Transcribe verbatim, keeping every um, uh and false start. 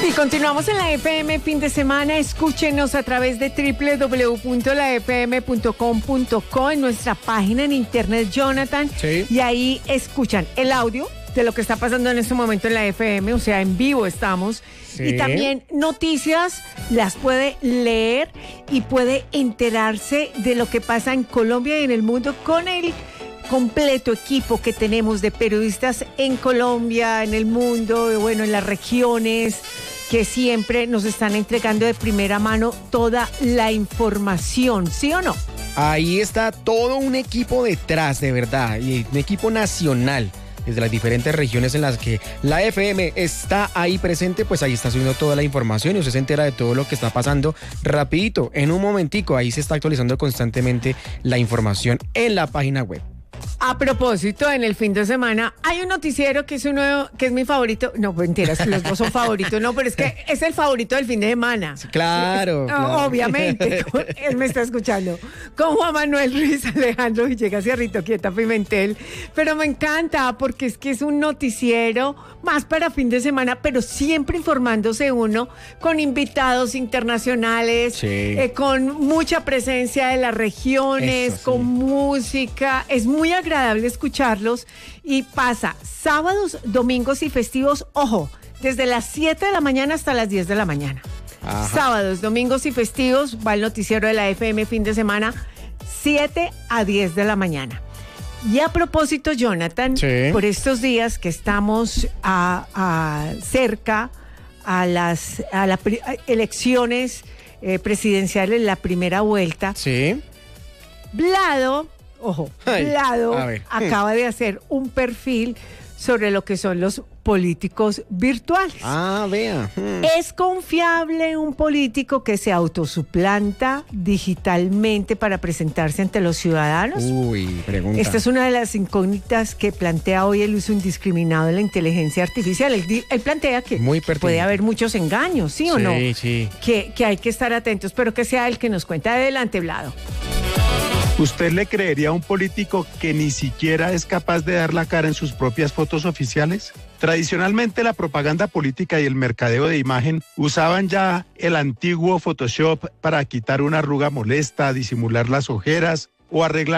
Y continuamos en la F M fin de semana. Escúchenos a través de doble u doble u doble u punto la f m punto com punto co, en nuestra página en internet, Jonathan. Sí. Y ahí escuchan el audio de lo que está pasando en este momento en la F M, o sea, en vivo estamos. Sí. Y también noticias las puede leer y puede enterarse de lo que pasa en Colombia y en el mundo con el completo equipo que tenemos de periodistas en Colombia, en el mundo, bueno, en las regiones, que siempre nos están entregando de primera mano toda la información, ¿sí o no? Ahí está todo un equipo detrás, de verdad, y un equipo nacional. Desde las diferentes regiones en las que la F M está ahí presente, pues ahí está subiendo toda la información y usted se entera de todo lo que está pasando rapidito, en un momentico. Ahí se está actualizando constantemente la información en la página web. A propósito, en el fin de semana hay un noticiero que es uno que es mi favorito. No, mentiras, que los dos son favoritos. No, pero es que es el favorito del fin de semana. Sí, claro, Es, claro. Obviamente, él me está escuchando. Con Juan Manuel Ruiz, Alejandro Villegas y Rito Quieta Pimentel. Pero me encanta porque es que es un noticiero más para fin de semana, pero siempre informándose uno con invitados internacionales, Sí. eh, con mucha presencia de las regiones, Eso, sí. con música. Es muy agradable escucharlos y pasa sábados, domingos y festivos, ojo, desde las siete de la mañana hasta las diez de la mañana. Ajá. Sábados, domingos y festivos va el noticiero de la F M fin de semana, siete a diez de la mañana. Y a propósito, Jonathan, Sí. por estos días que estamos a, a cerca a las a las pri- a elecciones eh, presidenciales, la primera vuelta, Sí. Blado, ojo, Ay, Blado a ver. acaba de hacer un perfil sobre lo que son los políticos virtuales. Ah, vea. Hmm. ¿Es confiable un político que se autosuplanta digitalmente para presentarse ante los ciudadanos? Uy, pregunta. Esta es una de las incógnitas que plantea hoy el uso indiscriminado de la inteligencia artificial. Él, di- él plantea que Muy pertinente. puede haber muchos engaños, ¿sí o Sí, no? sí. Que, que hay que estar atentos, pero que sea él que nos cuente. Adelante, Blado. ¿Usted le creería a un político que ni siquiera es capaz de dar la cara en sus propias fotos oficiales? Tradicionalmente la propaganda política y el mercadeo de imagen usaban ya el antiguo Photoshop para quitar una arruga molesta, disimular las ojeras o arreglar